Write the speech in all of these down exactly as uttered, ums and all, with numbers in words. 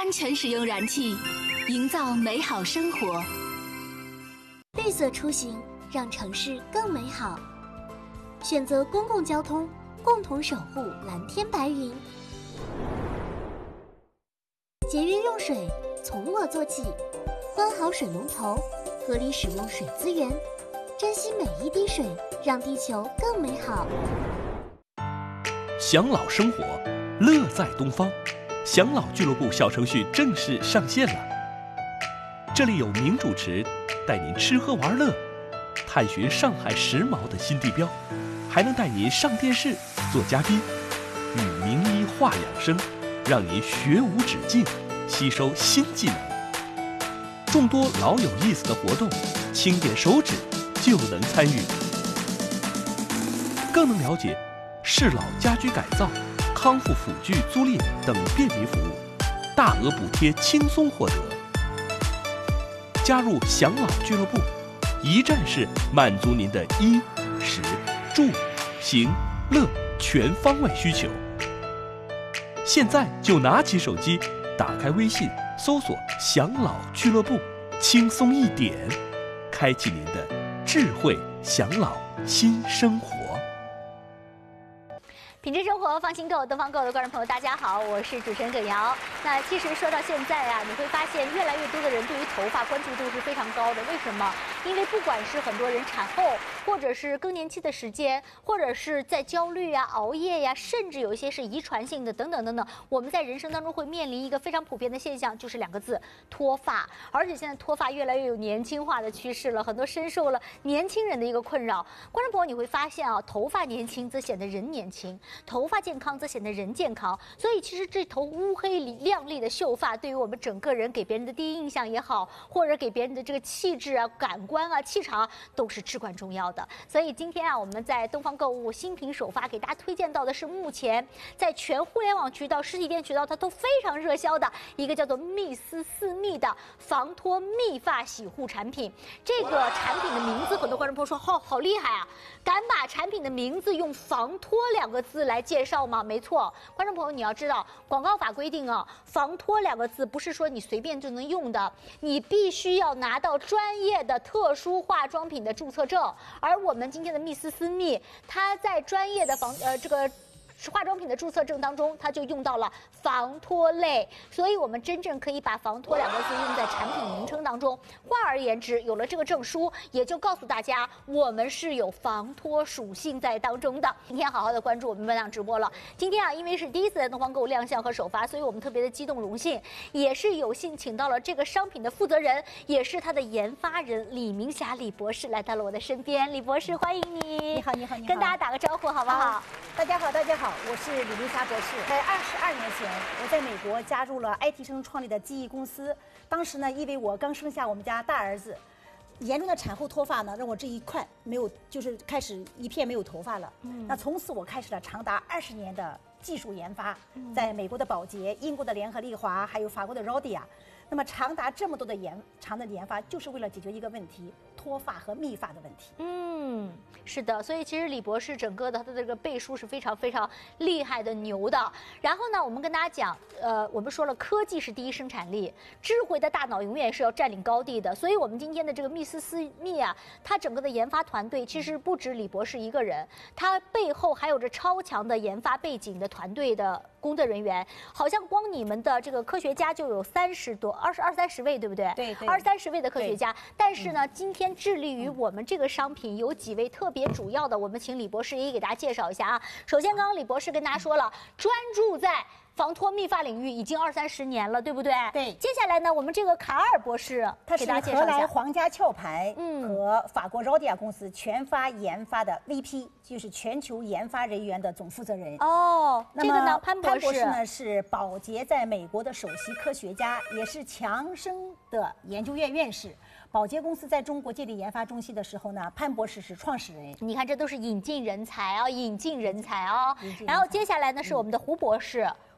安全使用燃气，营造美好生活。 绿色出行，让城市更美好。选择公共交通，共同守护蓝天白云。节约用水，从我做起。关好水龙头，合理使用水资源，珍惜每一滴水，让地球更美好。 享老生活，乐在东方。享老俱乐部小程序正式上线了。这里有名主持带您吃喝玩乐，探寻上海时髦的新地标，还能带您上电视做嘉宾，与名医话养生，让您学无止境，吸收新技能。众多老有意思的活动，轻点手指就能参与，更能了解适老家居改造、康复辅具租赁等便民服务，大额补贴轻松获得。加入享老俱乐部，一站式满足您的衣食住行乐全方位需求。现在就拿起手机，打开微信，搜索享老俱乐部，轻松一点，开启您的智慧享老新生活。 品质生活，放心购，东方购的观众朋友，大家好，我是主持人耿瑶。那其实说到现在啊，你会发现越来越多的人对于头发关注度是非常高的。为什么？因为不管是很多人产后，或者是更年期的时间，或者是在焦虑啊、熬夜呀、啊，甚至有一些是遗传性的等等等等，我们在人生当中会面临一个非常普遍的现象，就是两个字：脱发。而且现在脱发越来越有年轻化的趋势了，很多深受了年轻人的一个困扰。观众朋友，你会发现啊，头发年轻则显得人年轻。头发健康则显得人健康，所以其实这头乌黑亮丽的秀发，对于我们整个人给别人的第一印象也好，或者给别人的这个气质啊、感官啊、气场啊，都是至关重要的。所以今天啊，我们在东方购物新品首发给大家推荐到的是目前在全互联网渠道、实体店渠道它都非常热销的一个叫做蜜丝丝蜜的防脱蜜发洗护产品。这个产品的名字，很多观众朋友说：“好、哦、好厉害啊！敢把产品的名字用防脱两个字来介绍吗？”没错，观众朋友，你要知道，广告法规定啊，防脱两个字不是说你随便就能用的，你必须要拿到专业的特殊化妆品的注册证。而我们今天的蜜丝丝蜜，它在专业的防呃这个。化妆品的注册证当中，它就用到了防脱类，所以我们真正可以把防脱两个字用在产品名称当中。换而言之，有了这个证书，也就告诉大家我们是有防脱属性在当中的。今天好好的关注我们本档直播了。今天啊，因为是第一次在东方购物亮相和首发，所以我们特别的激动荣幸，也是有幸请到了这个商品的负责人，也是它的研发人李明霞李博士来到了我的身边。李博士，欢迎你！ 你好，你好，你好， 跟大家打个招呼好不好？ 大家好，大家好。我是李明霞博士。在二十二年前，我在美国加入了 I T 生创立的记忆公司。当时呢，因为我刚生下我们家大儿子，严重的产后脱发呢，让我这一块没有，就是开始一片没有头发了。嗯，那从此我开始了长达二十年的技术研发，在美国的宝洁、英国的联合利华，还有法国的 Rodia。那么长达这么多的研长的研发，就是为了解决一个问题：脱发和密发的问题。 嗯，是的，所以其实李博士整个的他的这个背书是非常非常厉害的、牛的。然后呢，我们跟大家讲，呃，我们说了，科技是第一生产力，智慧的大脑永远是要占领高地的。所以我们今天的这个蜜丝丝蜜啊，它整个的研发团队其实不止李博士一个人，他背后还有着超强的研发背景的团队的工作人员，好像光你们的这个科学家就有三十多。二十二三十位，对不对？ 对对， 二三十位的科学家。但是呢，嗯、今天致力于我们这个商品有几位特别主要的，我们请李博士一一给大家介绍一下啊。首先，刚刚李博士跟大家说了，专注在防脱蜜发领域已经二三十年了，对不对？ 对。 接下来呢，我们这个卡尔博士他是荷兰皇家壳牌和法国 Rodia 公司全发研发的 V P， 就是全球研发人员的总负责人。 哦， 那么这个呢，潘博士， 潘博士呢是宝洁在美国的首席科学家，也是强生的研究院院士。宝洁公司在中国建立研发中心的时候呢，潘博士是创始人。 你看，这都是引进人才啊，引进人才啊。然后接下来呢是我们的胡博士。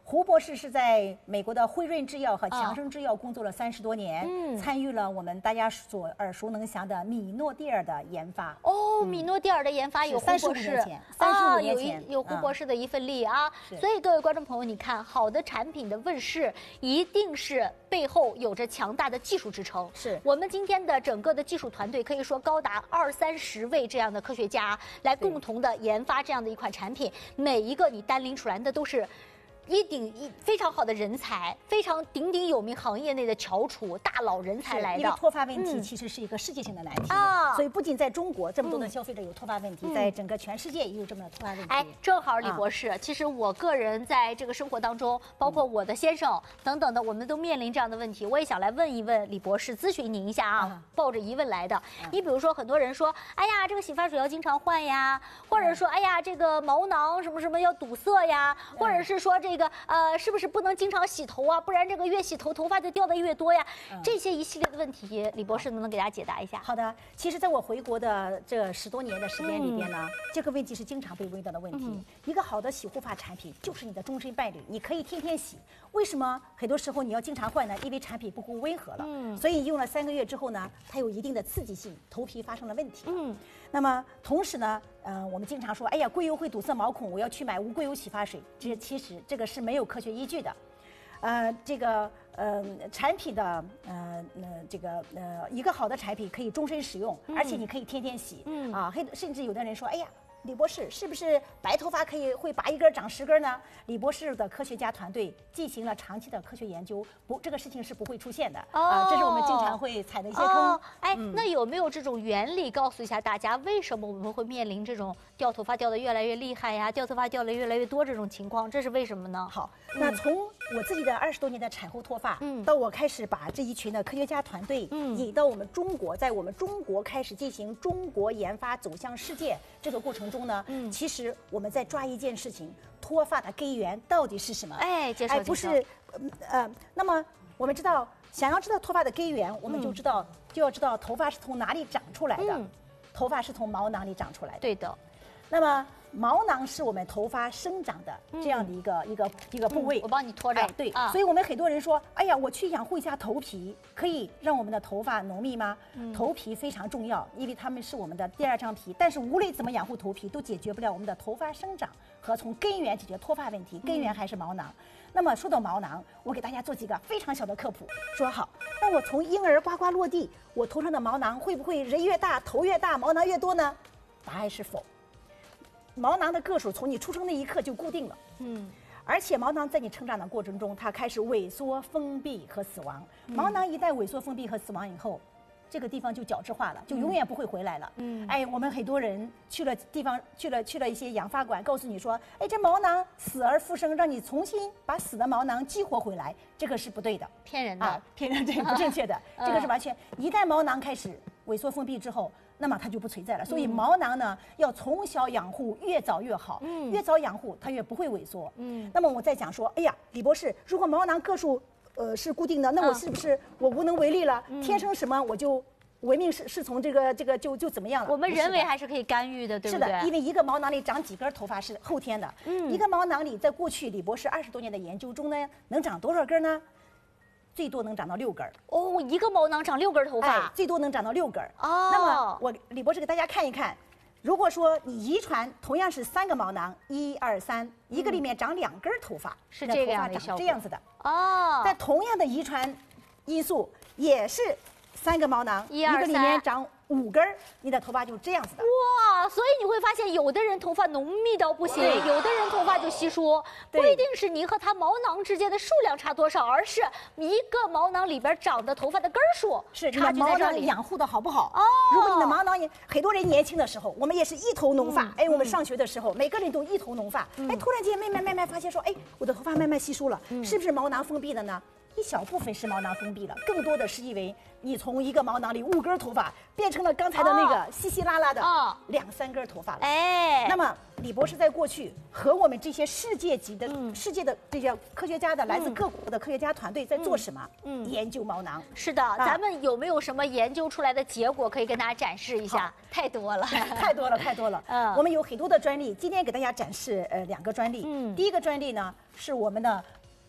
胡博士是在美国的辉润制药和强生制药工作了三十多年，嗯，参与了我们大家所耳熟能详的米诺地尔的研发。 哦，米诺地尔的研发有胡博士， 三十五年前， 有有胡博士的一份力啊。所以各位观众朋友，你看，好的产品的问世，一定是背后有着强大的技术支撑。 是我们今天的整个的技术团队，可以说高达二三十位这样的科学家来共同的研发这样的一款产品，每一个你单拎出来的都是。一顶一非常好的人才，非常鼎鼎有名行业内的翘楚大佬人才来的。 因为脱发问题其实是一个世界性的难题啊，所以不仅在中国这么多的消费者有脱发问题，在整个全世界也有这么脱发问题。 哎，正好李博士，其实我个人在这个生活当中，包括我的先生等等的，我们都面临这样的问题。我也想来问一问李博士，咨询您一下啊，抱着疑问来的。你比如说，很多人说，哎呀，这个洗发水要经常换呀，或者说，哎呀，这个毛囊什么什么要堵塞呀，或者是说这。这个呃，是不是不能经常洗头啊？不然这个越洗头，头发就掉的越多呀。嗯、这些一系列的问题，李博士能不能给大家解答一下？ 好的，其实在我回国的这十多年的时间里边呢，嗯、这个问题是经常被问到的问题。嗯、一个好的洗护发产品就是你的终身伴侣，你可以天天洗。为什么很多时候你要经常换呢？因为产品不够温和了，嗯、所以用了三个月之后呢，它有一定的刺激性，头皮发生了问题。嗯，那么同时呢，呃，我们经常说，哎呀，硅油会堵塞毛孔，我要去买无硅油洗发水。这其实这个是没有科学依据的。呃，这个呃产品的呃呃这个呃一个好的产品可以终身使用，嗯、而且你可以天天洗。嗯啊，甚至有的人说，哎呀。李博士，是不是白头发可以会拔一根长十根呢？李博士的科学家团队进行了长期的科学研究，不，这个事情是不会出现的。哦、啊，这是我们经常会踩的一些坑。哦、 哎，嗯、那有没有这种原理告诉一下大家，为什么我们会面临这种掉头发掉得越来越厉害呀，掉头发掉得越来越多这种情况？这是为什么呢？ 好，那从我自己的二十多年的产后脱发，嗯，到我开始把这一群的科学家团队，嗯，引到我们中国，在我们中国开始进行中国研发走向世界这个过程中。中呢，嗯，其实我们在抓一件事情，脱发的根源到底是什么？ 哎，介绍哎，不是，呃，那么我们知道，想要知道脱发的根源，我们就知道、嗯、就要知道头发是从哪里长出来的。嗯、头发是从毛囊里长出来的。 对的。 那么毛囊是我们头发生长的这样的一个、嗯、一个一个部位。 嗯、我帮你拖着。 哎，对。啊、所以我们很多人说，哎呀，我去养护一下头皮，可以让我们的头发浓密吗？嗯、头皮非常重要，因为它们是我们的第二张皮。但是无论怎么养护头皮，都解决不了我们的头发生长和从根源解决脱发问题。根源还是毛囊。嗯、那么说到毛囊，我给大家做几个非常小的科普。说好，那我从婴儿呱呱落地，我头上的毛囊会不会人越大头越大，毛囊越多呢？答案是否。毛囊的个数从你出生那一刻就固定了，嗯，而且毛囊在你成长的过程中，它开始萎缩、封闭和死亡。嗯、毛囊一旦萎缩、封闭和死亡以后，这个地方就角质化了，就永远不会回来了。嗯，哎，我们很多人去了地方，去了去了一些养发馆，告诉你说，哎，这毛囊死而复生，让你重新把死的毛囊激活回来，这个是不对的， 骗人的， 啊、骗人，对，不正确的，这个是完全。一旦毛囊开始萎缩、封闭之后。那么它就不存在了，所以毛囊呢要从小养护，越早越好。嗯，越早养护它越不会萎缩。嗯，那么我在讲说，哎呀，李博士，如果毛囊个数呃是固定的，那我是不是我无能为力了？嗯、天生什么我就唯命是是从这个这个就就怎么样了？ 我们人为还是可以干预的，对不对？是的，因为一个毛囊里长几根头发是后天的。嗯，一个毛囊里在过去李博士二十多年的研究中呢，能长多少根呢？最多能长到六根哦，一个毛囊长六根头发， 哎，最多能长到六根哦。那么我李博士给大家看一看，如果说你遗传同样是三个毛囊，一二三，一个里面长两根头发， 是这个样的效果，这样子的哦。 在同样的遗传因素，也是三个毛囊，一个里面长五根，你的头发就这样子的。 哇，所以你会发现，有的人头发浓密到不行，有的人头发就稀疏，不一定是你和他毛囊之间的数量差多少，而是一个毛囊里边长的头发的根数是差距在这里。毛囊养护的好不好？哦，如果你的毛囊也，很多人年轻的时候，我们也是一头浓发。嗯、哎，我们上学的时候，嗯、每个人都一头浓发。嗯、哎，突然间慢慢慢慢发现说，哎，我的头发慢慢稀疏了，嗯、是不是毛囊封闭了呢？一小部分是毛囊封闭了，更多的是因为你从一个毛囊里五根头发变成了刚才的那个稀稀拉拉的两三根头发了。哎，那么李博士在过去和我们这些世界级的、嗯、世界的这些科学家的、嗯、来自各国的科学家团队在做什么？嗯，研究毛囊。 是的，啊、咱们有没有什么研究出来的结果可以跟大家展示一下？太多了， 太多了，太多了。嗯，我们有很多的专利，今天给大家展示呃两个专利。嗯，第一个专利呢是我们的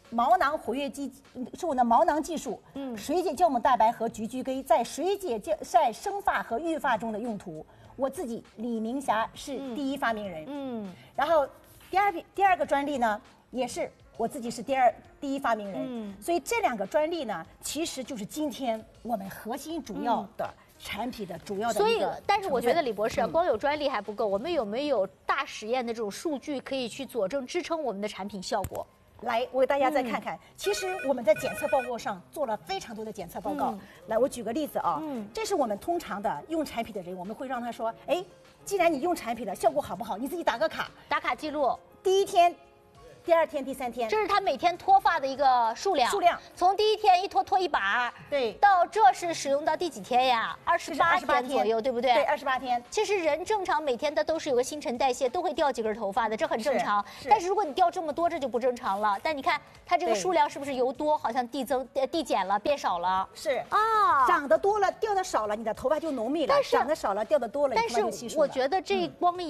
毛囊活跃肌，是我的毛囊技术，嗯，水解酵母蛋白和菊苣根在水解晒生发和育发中的用途。我自己李明霞是第一发明人，嗯，然后第二第二个专利呢，也是我自己是第二第一发明人，嗯，所以这两个专利呢，其实就是今天我们核心主要的产品的主要的。 所以，但是我觉得李博士啊，光有专利还不够，我们有没有大实验的这种数据可以去佐证支撑我们的产品效果？ 来，我给大家再看看。嗯、其实我们在检测报告上做了非常多的检测报告。嗯、来，我举个例子啊，嗯、这是我们通常的用产品的人，我们会让他说，哎，既然你用产品了，效果好不好？你自己打个卡， 打卡记录。 第一天。第二天、第三天， 这是他每天脱发的一个数量。 数量从第一天一脱脱一把， 对， 到这是使用到第几天呀？二十八天左右，对不对？ 对，二十八天。 其实人正常每天他都是有个新陈代谢，都会掉几根头发的，这很正常。但是如果你掉这么多，这就不正常了。但你看它这个数量是不是由多好像递增、递减了，变少了？ 是啊，长得多了，掉的少了，你的头发就浓密了； 但是长得少了，掉的多了， 但是我觉得这光